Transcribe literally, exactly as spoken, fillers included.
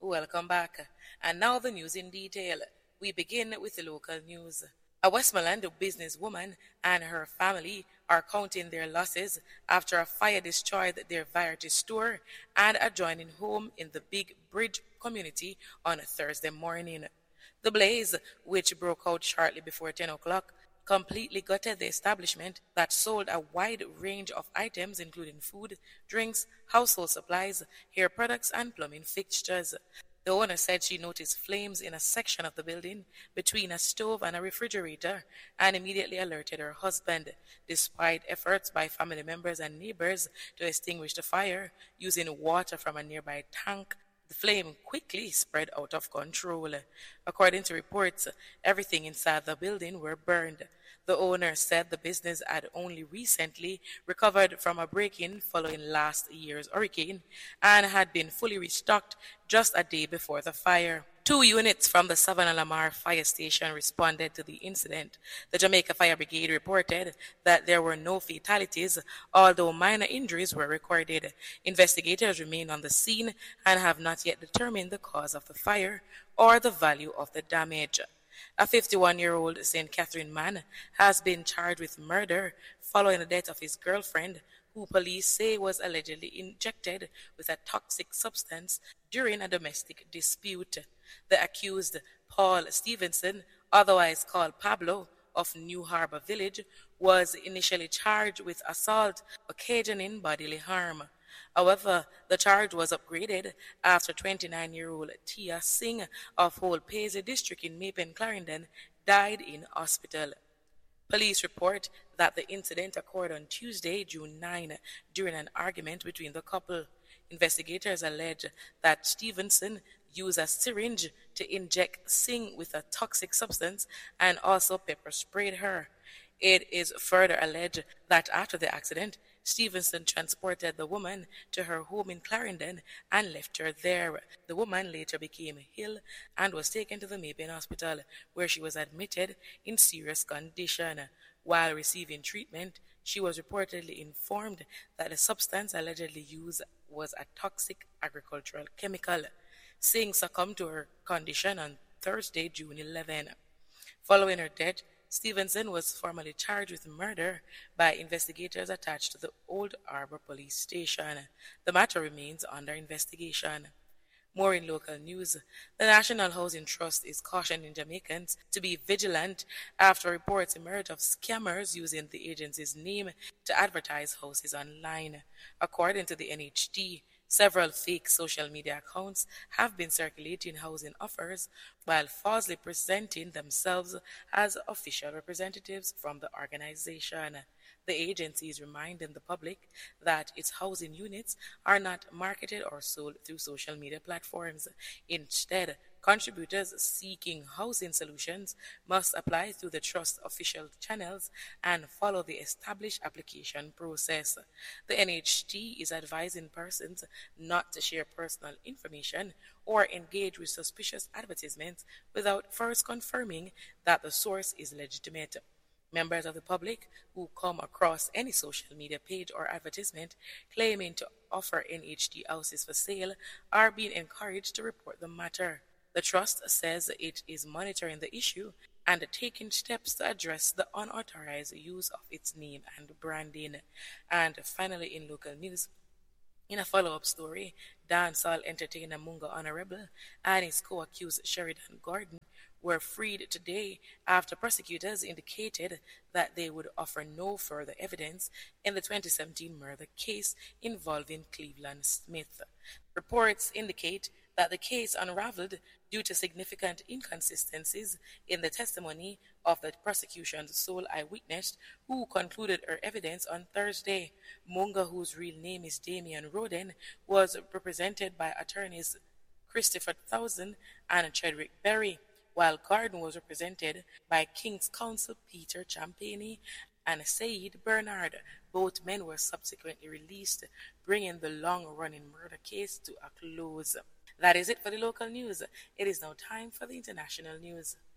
Welcome back. And now the news in detail. We begin with the local news. A Westmoreland businesswoman and her family are counting their losses after a fire destroyed their variety store and adjoining home in the Big Bridge community on Thursday morning. The blaze, which broke out shortly before ten o'clock, completely gutted the establishment that sold a wide range of items including food, drinks, household supplies, hair products, and plumbing fixtures. The owner said she noticed flames in a section of the building between a stove and a refrigerator and immediately alerted her husband. Despite efforts by family members and neighbors to extinguish the fire using water from a nearby tank, the flame quickly spread out of control. According to reports, everything inside the building were burned. The owner said the business had only recently recovered from a break-in following last year's hurricane and had been fully restocked just a day before the fire. Two units from the Savannah Lamar Fire Station responded to the incident. The Jamaica Fire Brigade reported that there were no fatalities, although minor injuries were recorded. Investigators remain on the scene and have not yet determined the cause of the fire or the value of the damage. A fifty-one-year-old Saint Catherine man has been charged with murder following the death of his girlfriend, who police say was allegedly injected with a toxic substance during a domestic dispute. The accused, Paul Stevenson, otherwise called Pablo, of New Harbor Village, was initially charged with assault occasioning bodily harm. However, the charge was upgraded after twenty-nine-year-old Tia Singh of Old Paisley District in Mapen, Clarendon, died in hospital. Police report that the incident occurred on Tuesday, June ninth, during an argument between the couple. Investigators allege that Stevenson used a syringe to inject Singh with a toxic substance and also pepper sprayed her. It is further alleged that after the accident, Stevenson transported the woman to her home in Clarendon and left her there. The woman later became ill and was taken to the Mapen Hospital, where she was admitted in serious condition. While receiving treatment, she was reportedly informed that the substance allegedly used was a toxic agricultural chemical. Singh succumbed to her condition on Thursday, June eleventh. Following her death, Stevenson was formally charged with murder by investigators attached to the Old Harbor Police Station. The matter remains under investigation. More in local news, the National Housing Trust is cautioning Jamaicans to be vigilant after reports emerge of scammers using the agency's name to advertise houses online. According to the N H T, several fake social media accounts have been circulating housing offers while falsely presenting themselves as official representatives from the organization. The agency is reminding the public that its housing units are not marketed or sold through social media platforms. Instead, contributors seeking housing solutions must apply through the Trust official channels and follow the established application process. The N H T is advising persons not to share personal information or engage with suspicious advertisements without first confirming that the source is legitimate. Members of the public who come across any social media page or advertisement claiming to offer N H T houses for sale are being encouraged to report the matter. The Trust says it is monitoring the issue and taking steps to address the unauthorized use of its name and branding. And finally, in local news, in a follow-up story, dancehall entertainer Munga Honorable and his co-accused Sheridan Gordon were freed today after prosecutors indicated that they would offer no further evidence in the twenty seventeen murder case involving Cleveland Smith. Reports indicate that the case unraveled due to significant inconsistencies in the testimony of the prosecution's sole eyewitness, who concluded her evidence on Thursday. Munga, whose real name is Damian Roden, was represented by attorneys Christopher Thousand and Chadwick Berry, while Gordon was represented by King's Counsel Peter Champagny and Said Bernard. Both men were subsequently released, bringing the long-running murder case to a close. That is it for the local news. It is now time for the international news.